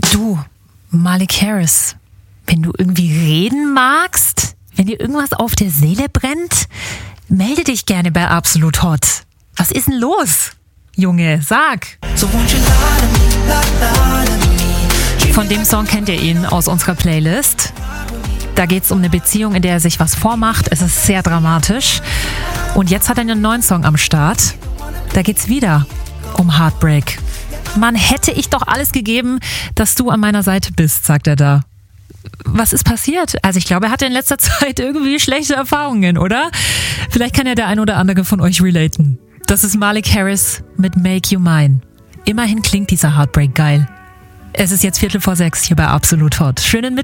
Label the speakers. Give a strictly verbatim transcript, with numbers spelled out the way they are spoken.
Speaker 1: Du, Malik Harris, wenn du irgendwie reden magst, wenn dir irgendwas auf der Seele brennt, melde dich gerne bei Absolut Hot. Was ist denn los, Junge? Sag. Von dem Song kennt ihr ihn aus unserer Playlist. Da geht es um eine Beziehung, in der er sich was vormacht. Es ist sehr dramatisch. Und jetzt hat er einen neuen Song am Start. Da geht's wieder um Heartbreak. Mann, hätte ich doch alles gegeben, dass du an meiner Seite bist, sagt er da. Was ist passiert? Also ich glaube, er hatte in letzter Zeit irgendwie schlechte Erfahrungen, oder? Vielleicht kann ja der ein oder andere von euch relaten. Das ist Malik Harris mit Make You Mine. Immerhin klingt dieser Heartbreak geil. Es ist jetzt Viertel vor sechs hier bei Absolut Hot. Schönen Mittag.